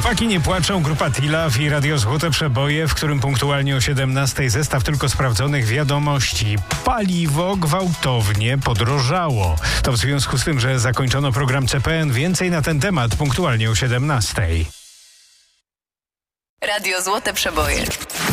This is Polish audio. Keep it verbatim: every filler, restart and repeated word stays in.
Chłopaki nie płaczą, grupa Tilaw i Radio Złote Przeboje, w którym punktualnie o siedemnastej zestaw tylko sprawdzonych wiadomości. Paliwo gwałtownie podrożało. To w związku z tym, że zakończono program C P N. Więcej na ten temat punktualnie o siedemnastej. Radio Złote Przeboje.